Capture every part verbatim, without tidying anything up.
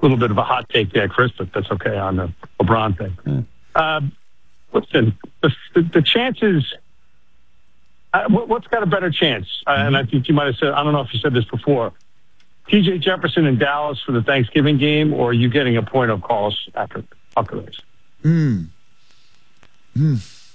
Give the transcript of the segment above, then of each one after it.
little bit of a hot take there, Chris, but that's okay on the LeBron thing. Mm. Uh, listen, the, the, the chances, uh, what, what's got a better chance? Uh, and I think you might have said, I don't know if you said this before, T J Jefferson in Dallas for the Thanksgiving game, or are you getting a point of calls after after this? Hmm. Hmm.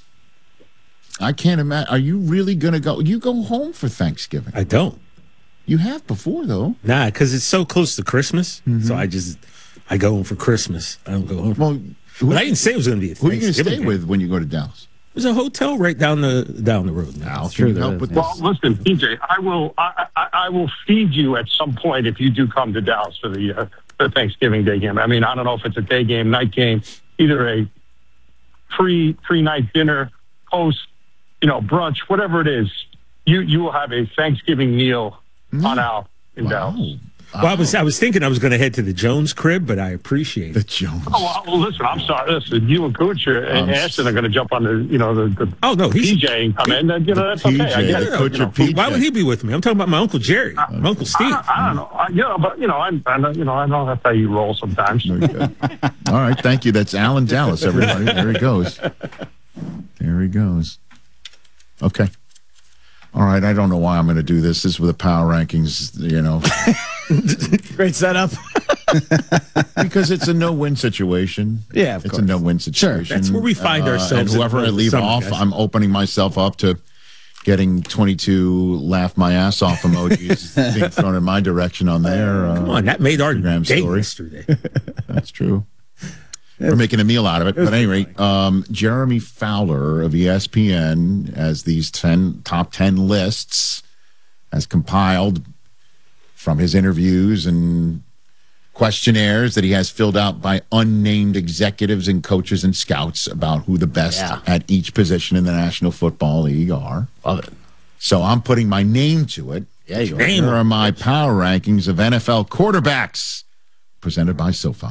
I can't imagine. Are you really going to go? You go home for Thanksgiving? I don't. You have before, though. Nah, because it's so close to Christmas. Mm-hmm. So I just, I go home for Christmas. I don't go home. Well, who, but I didn't say it was going to be a Who are you going to stay game. with when you go to Dallas? There's a hotel right down the down the road. Now. Al, can you help with this? Well, listen, P J, I will I, I, I will feed you at some point if you do come to Dallas for the, uh, the Thanksgiving Day game. I mean, I don't know if it's a day game, night game, either a pre pre night dinner, post, you know, brunch, whatever it is. You you will have a Thanksgiving meal mm. on Al in wow. Dallas. Well, I was I was thinking I was going to head to the Jones crib, but I appreciate the it. Jones. Oh, well, listen, I'm sorry. Listen, you and Coach and Ashton are going to jump on the, you know, the, the oh no, he's, P J and come in. And, you know, that's okay. I get it. Coach you know, P J. Why would he be with me? I'm talking about my Uncle Jerry, uh, my Uncle Steve. I, I don't know. I, you know, but you know, I'm, I know, you know, I know that's how you roll sometimes. Okay. All right, thank you. That's Alan Dallas, everybody. There he goes. There he goes. Okay. All right, I don't know why I'm going to do this. This is with the power rankings, you know. Great setup. Because it's a no-win situation. Yeah, of It's course. a no-win situation. Sure, that's where we find uh, ourselves. And whoever I leave off, guys. I'm opening myself up to getting twenty-two laugh my ass off emojis being thrown in my direction on there. Uh, Come on, that made our Instagram day story. yesterday. That's true. We're making a meal out of it. But at any rate, um, Jeremy Fowler of E S P N has these ten top ten lists as compiled from his interviews and questionnaires that he has filled out by unnamed executives and coaches and scouts about who the best Yeah. at each position in the National Football League are. Love it. So I'm putting my name to it. Yeah, you are. Here are my power rankings of N F L quarterbacks presented by SoFi.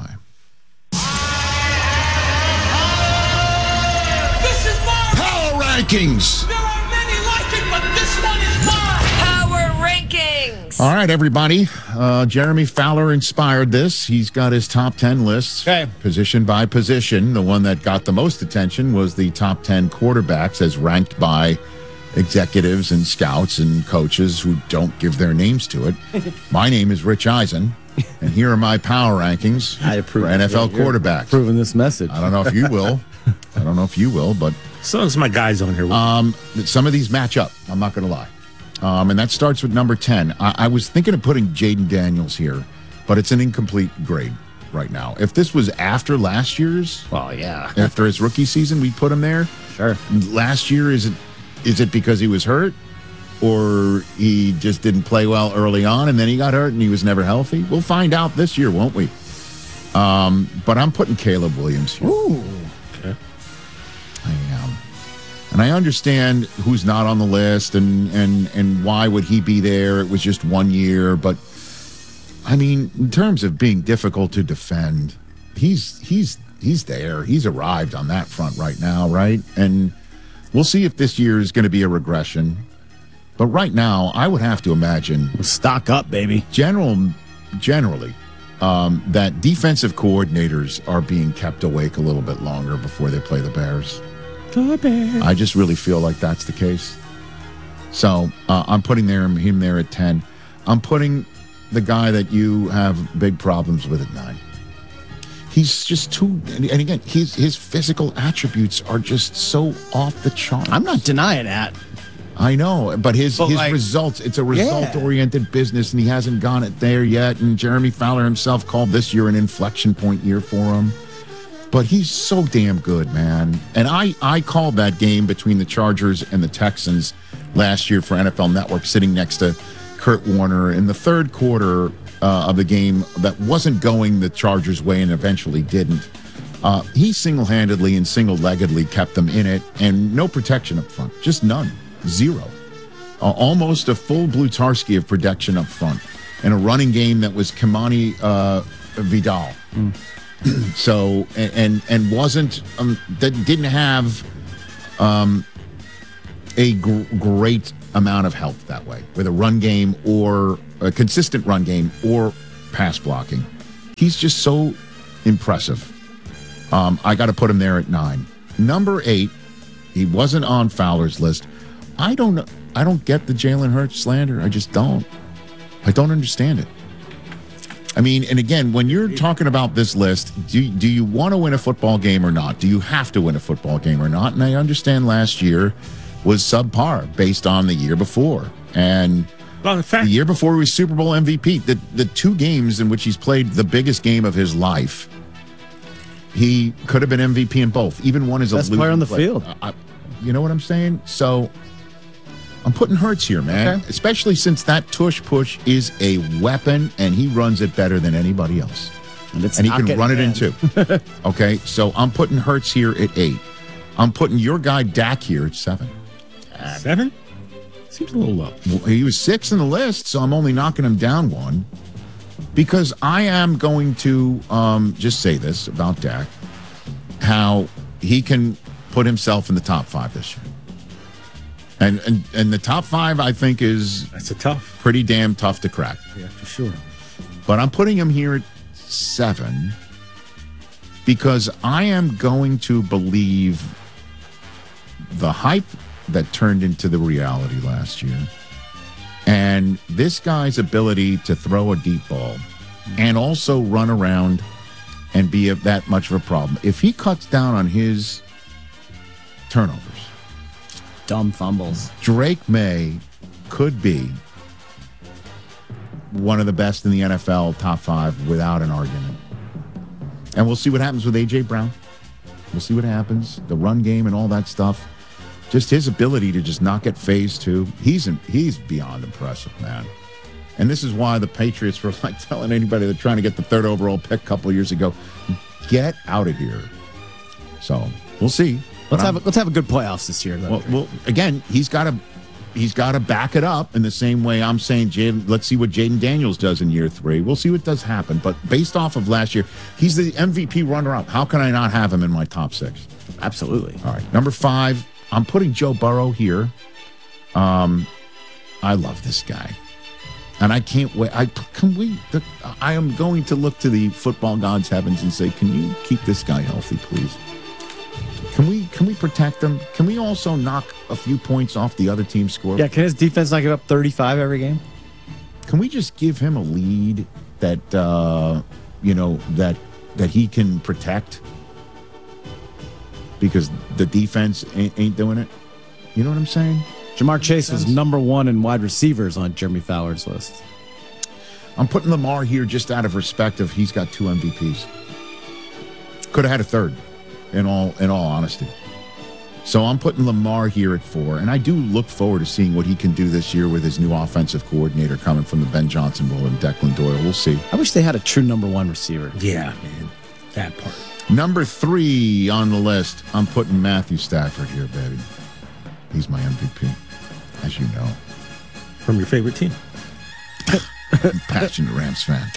Rankings. There are many like it, but this one is mine. Power rankings. All right, everybody. Uh, Jeremy Fowler inspired this. He's got his top ten lists, okay. position by position. The one that got the most attention was the top ten quarterbacks as ranked by executives and scouts and coaches who don't give their names to it. My name is Rich Eisen, and here are my power rankings I approve for N F L quarterbacks. Proving this message. I don't know if you will. I don't know if you will, but As long as my guys on here. Um, some of these match up. I'm not going to lie. Um, and that starts with number ten. I, I was thinking of putting Jaden Daniels here, but it's an incomplete grade right now. If this was after last year's, well, yeah. after his rookie season, we'd put him there. Sure. Last year, is it is it because he was hurt, or he just didn't play well early on and then he got hurt and he was never healthy? We'll find out this year, won't we? Um, but I'm putting Caleb Williams here. Ooh. I am. And I understand who's not on the list and, and, and why would he be there. It was just one year. But, I mean, in terms of being difficult to defend, he's he's he's there. He's arrived on that front right now, right? And we'll see if this year is going to be a regression. But right now, I would have to imagine... Stock up, baby. General, generally, um, that defensive coordinators are being kept awake a little bit longer before they play the Bears. I just really feel like that's the case. So uh, I'm putting there, him there at ten. I'm putting the guy that you have big problems with at nine. He's just too, and again, his his physical attributes are just so off the chart. I'm not denying that. I know, but his But his like, results, it's a result-oriented business, and he hasn't gone it there yet. And Jeremy Fowler himself called this year an inflection point year for him. But he's so damn good, man. And I, I called that game between the Chargers and the Texans last year for N F L Network, sitting next to Kurt Warner in the third quarter uh, of the game that wasn't going the Chargers' way and eventually didn't. Uh, he single-handedly and single-leggedly kept them in it, and no protection up front, just none, zero. Uh, almost a full Blutarski of protection up front, and a running game that was Kamani uh, Vidal. Mm. So and, and and wasn't um, that didn't have um, a gr- great amount of help that way with a run game or a consistent run game or pass blocking. He's just so impressive. Um, I got to put him there at nine. Number eight, he wasn't on Fowler's list. I don't know. I don't get the Jalen Hurts slander. I just don't. I don't understand it. I mean, and again, when you're talking about this list, do, do you want to win a football game or not? Do you have to win a football game or not? And I understand last year was subpar based on the year before. And well, in fact, the year before he was Super Bowl M V P. The, the two games in which he's played the biggest game of his life, he could have been M V P in both. Even one is a best losing player on the play. field. I, you know what I'm saying? So I'm putting Hurts here, man. Okay. Especially since that tush push is a weapon, and he runs it better than anybody else. And, it's And he not can getting run it in banned. too. Okay, so I'm putting Hurts here at eight. I'm putting your guy Dak here at seven. seven? Seems a little low. He was six in the list, so I'm only knocking him down one. Because I am going to um, just say this about Dak, how he can put himself in the top five this year. And, and and the top five, I think, is That's a tough. pretty damn tough to crack. Yeah, for sure. But I'm putting him here at seven because I am going to believe the hype that turned into the reality last year. And this guy's ability to throw a deep ball and also run around and be a, that much of a problem. If he cuts down on his turnovers, Dumb fumbles. Drake May could be one of the best in the N F L, top five, without an argument. And we'll see what happens with A J Brown. We'll see what happens. The run game and all that stuff. Just his ability to just not get phased too. He's he's beyond impressive, man. And this is why the Patriots were like telling anybody they're trying to get the third overall pick a couple of years ago, get out of here. So we'll see. Let's But have I'm- a, let's have a good playoffs this year. Though. well, well, again, he's got to he's got to back it up in the same way I'm saying. Jayden, let's see what Jaden Daniels does in year three. We'll see what does happen. But based off of last year, he's the M V P runner-up. How can I not have him in my top six? Absolutely. All right, number five. I'm putting Joe Burrow here. Um, I love this guy, and I can't wait. I can we. The, I am going to look to the football gods' heavens and say, can you keep this guy healthy, please? Can we can we protect him? Can we also knock a few points off the other team's score? Yeah, can his defense not give up thirty-five every game? Can we just give him a lead that uh, you know that that he can protect? Because the defense ain't, ain't doing it. You know what I'm saying? Jamar Chase was number one in wide receivers on Jeremy Fowler's list. I'm putting Lamar here just out of respect of he's got two M V Ps. Could have had a third, in all in all honesty. So I'm putting Lamar here at four, and I do look forward to seeing what he can do this year with his new offensive coordinator coming from the Ben Johnson role and Declan Doyle. We'll see. I wish they had a true number one receiver. Yeah, man. That part. Number three on the list, I'm putting Matthew Stafford here, baby. He's my M V P, as you know. From your favorite team. I'm a passionate Rams fan.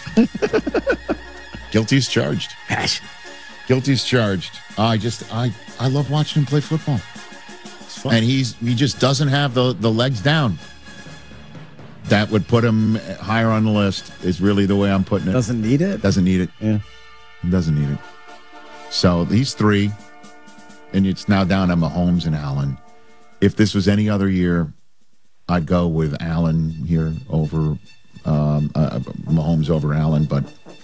Guilty as charged. Passion. Guilty as charged. I just, I, I love watching him play football. It's fun. And he's he just doesn't have the, the legs down. That would put him higher on the list, is really the way I'm putting it. Doesn't need it. Doesn't need it. Yeah. Doesn't need it. So these three, and it's now down to Mahomes and Allen. If this was any other year, I'd go with Allen here over um, uh, Mahomes over Allen. But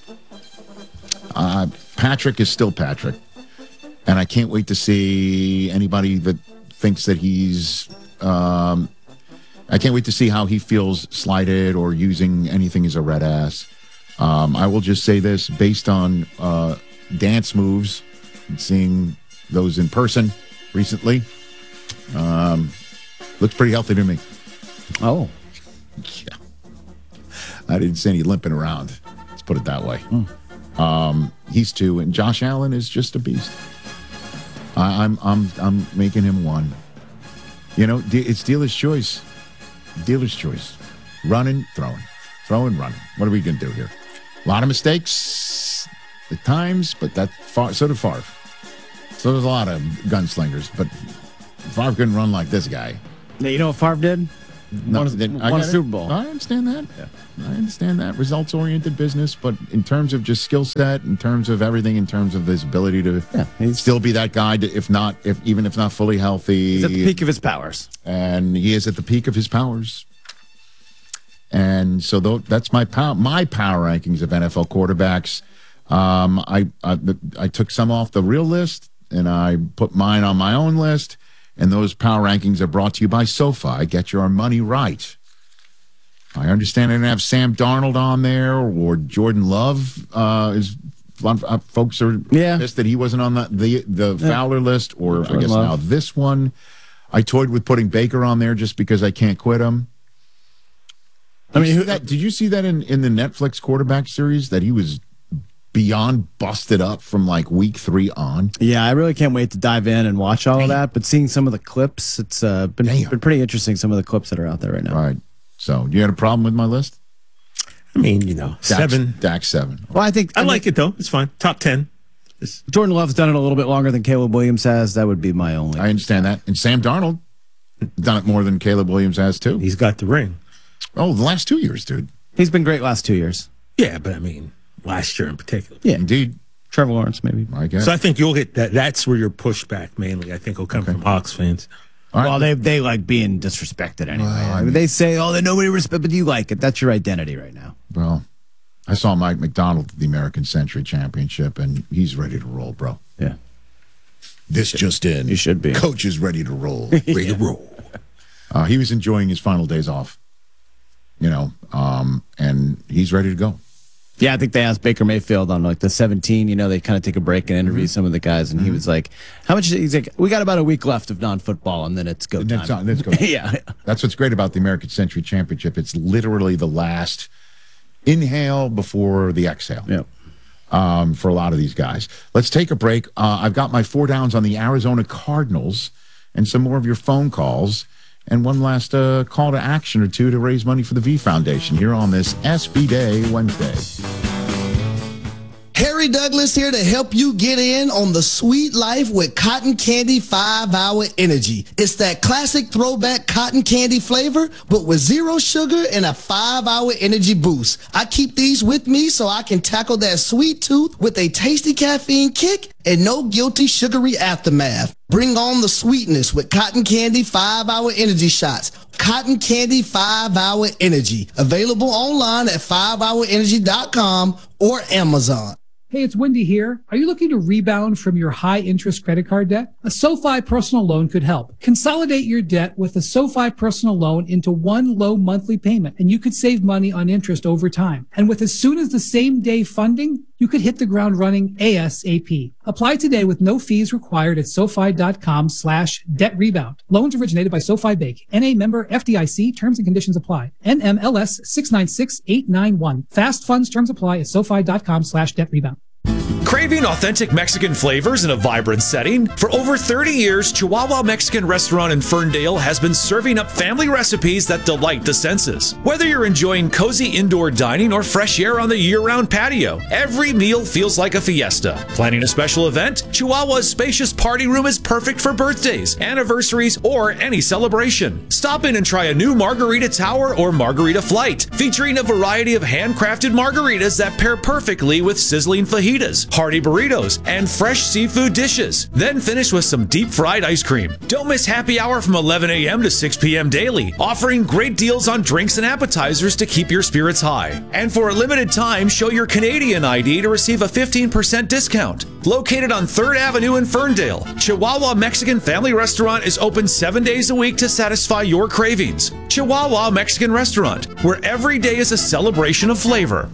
uh, Patrick is still Patrick. And I can't wait to see anybody that thinks that he's um, I can't wait to see how he feels slighted or using anything as a red ass. Um, I will just say this, based on uh, dance moves and seeing those in person recently, um, looks pretty healthy to me. Oh. Yeah. I didn't see any limping around. Let's put it that way. Mm. Um, he's two, and Josh Allen is just a beast. I, I'm I'm I'm making him one. You know, it's dealer's choice. Dealer's choice. Running, throwing, throwing, running. What are we gonna do here? A lot of mistakes at times, but that far so did Favre. So there's a lot of gunslingers, but Favre couldn't run like this guy. Now, you know what Favre did? No, won a, then I won a get it. Super Bowl. I understand that. Yeah. I understand that. Results-oriented business, but in terms of just skill set, in terms of everything, in terms of his ability to Yeah, he's- still be that guy, to, if not, if even if not fully healthy. He's at the peak of his powers. And he is at the peak of his powers. And so though, that's my power, my power rankings of N F L quarterbacks. Um, I, I I took some off the real list, and I put mine on my own list. And those power rankings are brought to you by SoFi. Get your money right. I understand I didn't have Sam Darnold on there, or Jordan Love. Uh, is uh, folks are Yeah. pissed that he wasn't on the the, the Yeah. Fowler list, or Jordan I guess Love. now this one. I toyed with putting Baker on there just because I can't quit him. I mean, Did you who, see that, did you see that in, in the Netflix quarterback series that he was beyond busted up from like week three on? yeah, I really can't wait to dive in and watch all of that. But seeing some of the clips, it's uh, been, Damn. been pretty interesting, some of the clips that are out there right now. Right. So you had a problem with my list? I mean, you know, Dax, seven. Dax seven. Well, I think I like it, though. It's fine. Top ten. It's, Jordan Love's done it a little bit longer than Caleb Williams has. That would be my only. I understand that. And Sam Darnold done it more than Caleb Williams has too. he's got the ring. Oh, the last two years, dude. He's been great last two years. Yeah, but I mean, last year in particular. Yeah, Indeed. Trevor Lawrence maybe. I guess. So I think you'll get that. That's where your pushback mainly, I think, will come from Hawks fans. All right. Well, they they like being disrespected anyway. Well, I I mean, mean- they say, "Oh, that nobody respect," but you like it. That's your identity right now. Well, I saw Mike McDonald at the American Century Championship, and he's ready to roll, bro. Yeah, This just in. You should be. Coach is ready to roll. Ready to roll. Uh, he was enjoying his final days off, you know, um, and he's ready to go. yeah. I think they asked Baker Mayfield on like the seventeen. You know, they kind of take a break and interview some of the guys, and he was like, "How much?" He's like, "We got about a week left of non-football, and then it's go And time." that's on- let's go. yeah, That's what's great about the American Century Championship. It's literally the last inhale before the exhale. yeah. Um, for a lot of these guys. Let's take a break. Uh, I've got my four downs on the Arizona Cardinals and some more of your phone calls and one last uh, call to action or two to raise money for the V Foundation here on this S B Day Wednesday. Harry Douglas here to help you get in on the sweet life with Cotton Candy five hour Energy. It's that classic throwback cotton candy flavor, but with zero sugar and a five hour energy boost. I keep these with me so I can tackle that sweet tooth with a tasty caffeine kick and no guilty sugary aftermath. Bring on the sweetness with Cotton Candy five hour Energy shots. Cotton Candy five hour Energy. Available online at five hour energy dot com or Amazon. Hey, it's Wendy here. Are you looking to rebound from your high-interest credit card debt? A SoFi personal loan could help. Consolidate your debt with a SoFi personal loan into one low monthly payment, and you could save money on interest over time. And with as soon as the same day funding, you could hit the ground running ASAP. Apply today with no fees required at SoFi.com slash debt rebound. Loans originated by SoFi Bank. N A member F D I C. Terms and conditions apply. N M L S six nine six eight nine one. Fast funds terms apply at SoFi.com slash debt rebound. Craving authentic Mexican flavors in a vibrant setting? For over thirty years, Chihuahua Mexican Restaurant in Ferndale has been serving up family recipes that delight the senses. Whether you're enjoying cozy indoor dining or fresh air on the year-round patio, every meal feels like a fiesta. Planning a special event? Chihuahua's spacious party room is perfect for birthdays, anniversaries, or any celebration. Stop in and try a new Margarita Tower or Margarita Flight, featuring a variety of handcrafted margaritas that pair perfectly with sizzling fajitas, hearty burritos, and fresh seafood dishes. Then finish with some deep-fried ice cream. Don't miss happy hour from eleven a.m. to six p.m. daily, offering great deals on drinks and appetizers to keep your spirits high. And for a limited time, show your Canadian I D to receive a fifteen percent discount. Located on third Avenue in Ferndale, Chihuahua Mexican Family Restaurant is open seven days a week to satisfy your cravings. Chihuahua Mexican Restaurant, where every day is a celebration of flavor.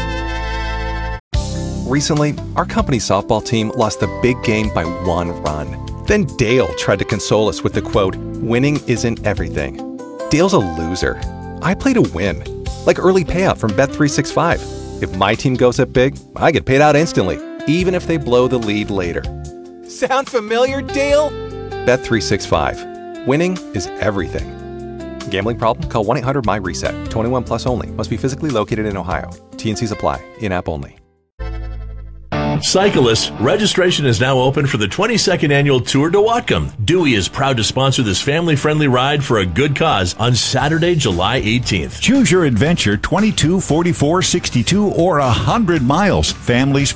Recently, our company softball team lost the big game by one run. Then Dale tried to console us with the quote, "Winning isn't everything." Dale's a loser. I play to win. Like early payout from Bet three sixty-five. If my team goes up big, I get paid out instantly, even if they blow the lead later. Sound familiar, Dale? Bet three sixty-five. Winning is everything. Gambling problem? Call one eight hundred M Y reset. twenty-one plus only. Must be physically located in Ohio. T and Cs apply. In-app only. Cyclists, registration is now open for the twenty-second annual Tour de Whatcom. Dewey is proud to sponsor this family-friendly ride for a good cause on Saturday, July eighteenth. Choose your adventure, twenty-two, forty-four, sixty-two, or one hundred miles. Families